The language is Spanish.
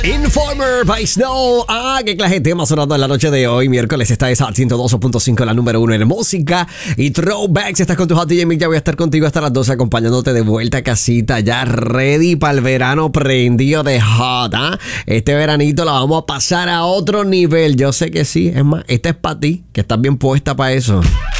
Informer by Snow. Qué clase de tema sonando en la noche de hoy. Miércoles está esa 102.5, la número 1 en música y throwbacks. Estás con tu hot DJ Mick. Ya voy a estar contigo hasta las 12 acompañándote de vuelta a casita. Ya ready para el verano prendido de hot. Este veranito la vamos a pasar a otro nivel. Yo sé que sí. Es más, esta es para ti, que estás bien puesta para eso.